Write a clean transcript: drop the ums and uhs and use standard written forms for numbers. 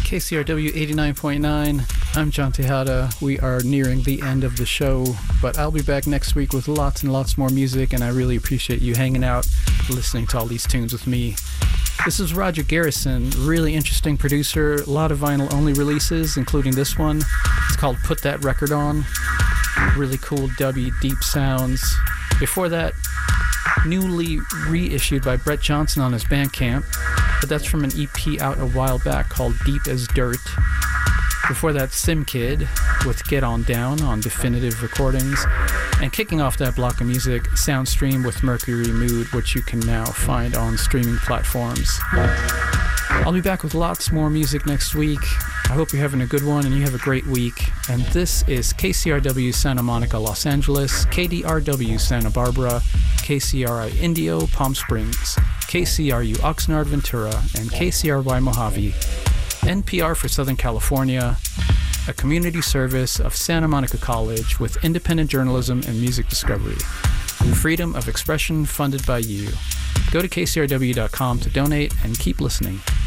KCRW 89.9. I'm John Tejada. We are nearing the end of the show, but I'll be back next week with lots and lots more music, and I really appreciate you hanging out, listening to all these tunes with me. This is Roger Garrison, really interesting producer, a lot of vinyl-only releases, including this one. It's called Put That Record On. Really cool, dubby, deep sounds. Before that, newly reissued by Brett Johnson on his Bandcamp, but that's from an EP out a while back called Deep as Dirt. Before that, Sim Kid with Get On Down on Definitive Recordings. And kicking off that block of music, Soundstream with Mercury Mood, which you can now find on streaming platforms. I'll be back with lots more music next week. I hope you're having a good one and you have a great week. And this is KCRW Santa Monica, Los Angeles, KDRW Santa Barbara, KCRI Indio, Palm Springs, KCRU Oxnard, Ventura, and KCRY Mojave. NPR for Southern California, a community service of Santa Monica College with independent journalism and music discovery. Freedom of expression funded by you. Go to kcrw.com to donate and keep listening.